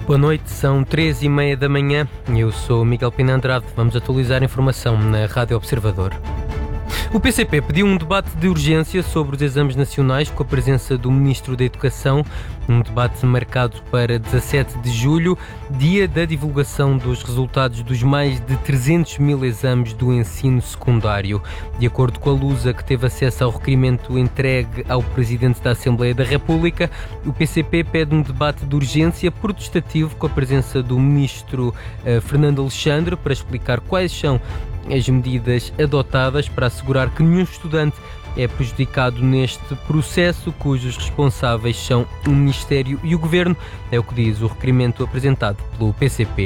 Boa noite, são 3h30 da manhã. Eu sou Miguel Pina Andrade. Vamos atualizar a informação na Rádio Observador. O PCP pediu um debate de urgência sobre os exames nacionais com a presença do Ministro da Educação, um debate marcado para 17 de julho, dia da divulgação dos resultados dos mais de 300 mil exames do ensino secundário. De acordo com a Lusa, que teve acesso ao requerimento entregue ao Presidente da Assembleia da República, o PCP pede um debate de urgência protestativo com a presença do Ministro Fernando Alexandre para explicar quais são as medidas adotadas para assegurar que nenhum estudante é prejudicado neste processo, cujos responsáveis são o Ministério e o Governo, é o que diz o requerimento apresentado pelo PCP.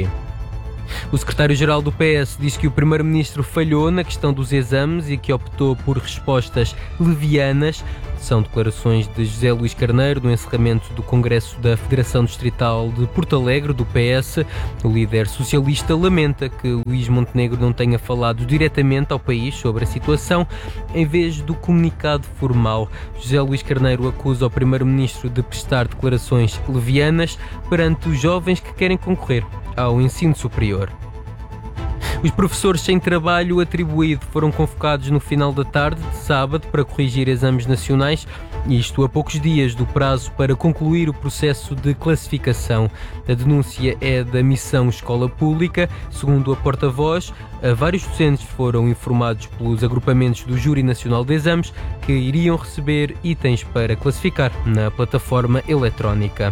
O secretário-geral do PS diz que o primeiro-ministro falhou na questão dos exames e que optou por respostas levianas. São declarações de José Luís Carneiro no encerramento do Congresso da Federação Distrital de Porto Alegre, do PS. O líder socialista lamenta que Luís Montenegro não tenha falado diretamente ao país sobre a situação, em vez do comunicado formal. José Luís Carneiro acusa o primeiro-ministro de prestar declarações levianas perante os jovens que querem concorrer ao ensino superior. Os professores sem trabalho atribuído foram convocados no final da tarde de sábado para corrigir exames nacionais, isto a poucos dias do prazo para concluir o processo de classificação. A denúncia é da Missão Escola Pública. Segundo a porta-voz, vários docentes foram informados pelos agrupamentos do Júri Nacional de Exames que iriam receber itens para classificar na plataforma eletrónica.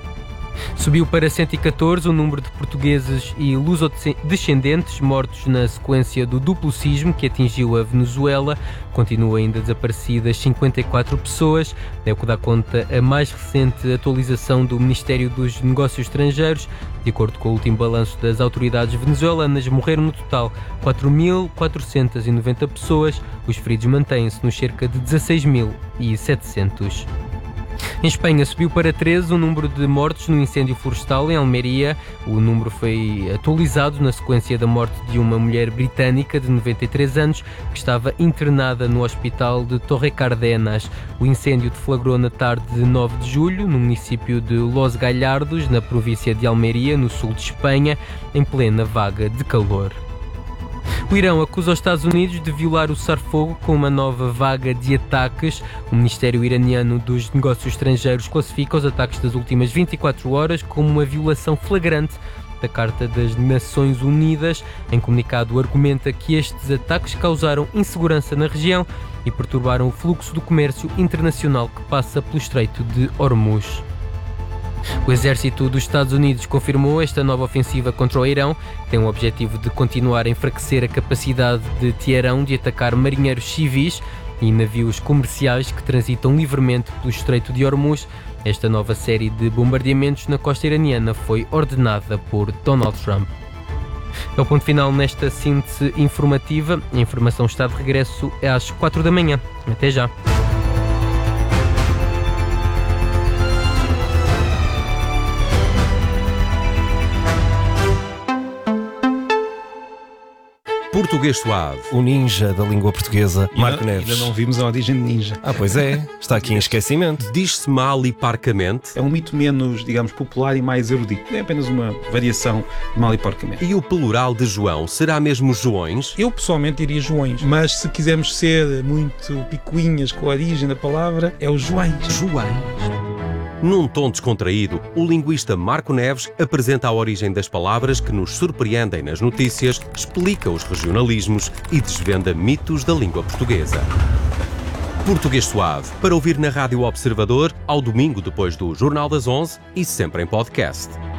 Subiu para 114 o número de portugueses e lusodescendentes mortos na sequência do duplo sismo que atingiu a Venezuela. Continua ainda desaparecidas 54 pessoas, é o que dá conta a mais recente atualização do Ministério dos Negócios Estrangeiros. De acordo com o último balanço das autoridades venezuelanas, morreram no total 4.490 pessoas. Os feridos mantêm-se nos cerca de 16.700. Em Espanha subiu para 13 o número de mortos no incêndio florestal em Almeria. O número foi atualizado na sequência da morte de uma mulher britânica de 93 anos que estava internada no hospital de Torrecárdenas. O incêndio deflagrou na tarde de 9 de julho no município de Los Gallardos, na província de Almeria, no sul de Espanha, em plena vaga de calor. O Irão acusa os Estados Unidos de violar o cessar-fogo com uma nova vaga de ataques. O Ministério Iraniano dos Negócios Estrangeiros classifica os ataques das últimas 24 horas como uma violação flagrante da Carta das Nações Unidas. Em comunicado, argumenta que estes ataques causaram insegurança na região e perturbaram o fluxo do comércio internacional que passa pelo Estreito de Hormuz. O exército dos Estados Unidos confirmou esta nova ofensiva contra o Irão. Tem o objetivo de continuar a enfraquecer a capacidade de Teherão de atacar marinheiros civis e navios comerciais que transitam livremente pelo Estreito de Hormuz. Esta nova série de bombardeamentos na costa iraniana foi ordenada por Donald Trump. É o ponto final nesta síntese informativa. A informação está de regresso às 4 da manhã. Até já. Português Suave. O ninja da língua portuguesa, Marco Neves. Ainda não vimos a origem de ninja. Pois é, está aqui em esquecimento. Diz-se mal e parcamente. É um mito menos, digamos, popular e mais erudito. É apenas uma variação de mal e porcamente. E o plural de João será mesmo Joões? Eu pessoalmente diria Joões, mas se quisermos ser muito picuinhas com a origem da palavra, é o Joões. Joões. Num tom descontraído, o linguista Marco Neves apresenta a origem das palavras que nos surpreendem nas notícias, explica os regionalismos e desvenda mitos da língua portuguesa. Português Suave, para ouvir na Rádio Observador, ao domingo depois do Jornal das 11 e sempre em podcast.